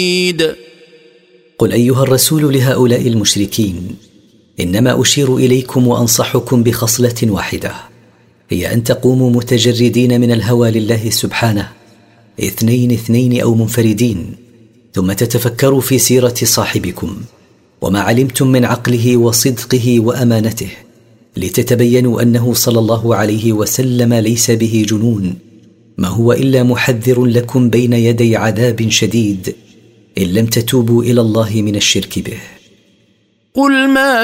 قل أيها الرسول لهؤلاء المشركين: إنما أشير إليكم وأنصحكم بخصلة واحدة، هي أن تقوموا متجردين من الهوى لله سبحانه، 2 أو منفردين، ثم تتفكروا في سيرة صاحبكم وما علمتم من عقله وصدقه وأمانته، لتتبينوا أنه صلى الله عليه وسلم ليس به جنون، ما هو إلا محذر لكم بين يدي عذاب شديد إن لم تتوبوا إلى الله من الشرك به. قل ما